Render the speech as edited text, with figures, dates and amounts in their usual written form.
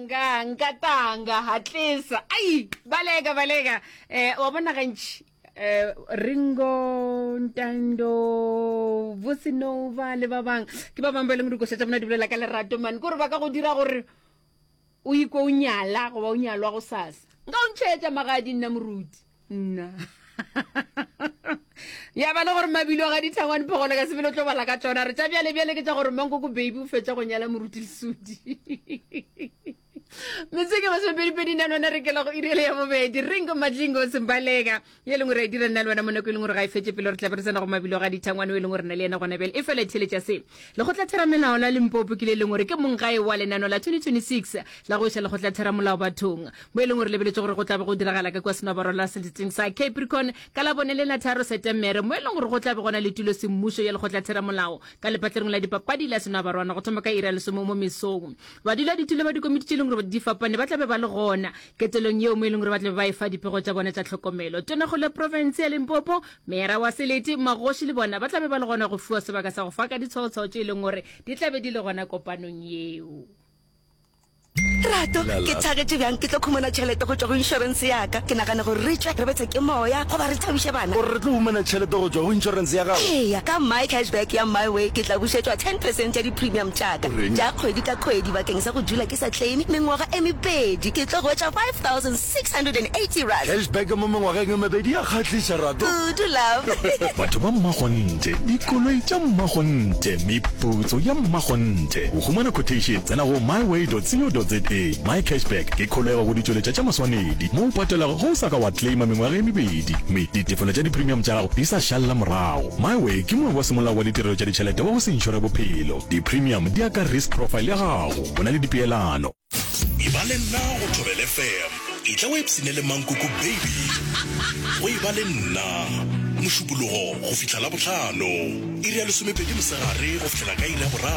nkatanga hatlisa ai baleka wa bona gantši Ringo Ntando Vusinova le ba bang ke ba bang ba leng re go setsa bona di bolela ka lerato man gore ba ka go dira gore o iko o nyala go ba o nyalwa go sasa nka o ntšhetša magadi nna moruti nna ya ba le gore mabilo ga dithangwane phogole ka sebele o tlo bala ka tsona re tša bjale ke tša gore manko ko baby o fetša go nyala moruti lesudi Mitseke masopedi nanona re kela go irele ya bobedi Ringo Madlingo Simbaleka ye lengwe re dira nna le wena mo nako e leng gore ga e fetse pele re tla beresana go mabilo ga dithangwane e leng gore na le yena gona bjale e fela tsheletša se le go tla thera melao la Limpopo ke le leng gore ke mongae wa lenano la 2026 la go isha le go tla thera molao bathong mo e leng gore le beletse gore go tla be go diragala ka kwa senobaro la setsing sa Capricorn ka la bone le la 3 September mo e leng gore go tla be gona le tulo semmušo ya le go tla thera molao ka lepatleng la dipapadi la senobaro go thoma ka ira le somo mo mesong ba dila ditulo ba dikomiti tse leng gore di fapane ba tla be ba le gona ketelong yeo mo e leng gore ba tla be ba e fa dipego tša bona tša tlhokomelo tona go le province ya Limpopo mera wa Seleti Magoši le bona ba tla be ba le gona go fiwa sebaka sa go faka ditshwaotshwao tše e leng gore di tla be di le gona kopanong yeo Rato ke tshagetse bjang ke tlo khumana tšhelete go tšwa go insurance yaka ke nagana gore re tšwa re betse ke moya go ba re tšhabiše bana gore re tlo humana tšhelete go tšwa go insurance ya gago eya ka my cashback ya my way ke tla bušetšwa 10% ya di-premium tšaka tša kgwedi ka kgwedi bakeng sa go dula ke sa claime mengwaga e mebedi ke tlo go wetša 5,680 rand cashback mo mengwageng e mebedi ya kgatlhiša Rato good love batho ba mmagonte dikoloi tša mmagonte meputso ya mmagonte o humana quotation tsena go myway.co.za my cashback ke kholego go ditšweletša tša maswanedi mo o patelago go o sa ka wa claima mengwaga e mebedi mme ditefelo tša di-premium tša gago di sa šalela morago myway ke mongwe wa semolao wa ditirelo tša ditšhelete wa go se inšhore bophelo di-premium di aka risk profile ya gago go na le dipeelano e ba le nna go Thobela FM e tla o epsene le mankoko baby go e ba le nna mošupologo go fitlha la botlhano iri ya lesomepedi mosegare go fitlhela ka ile ya boraro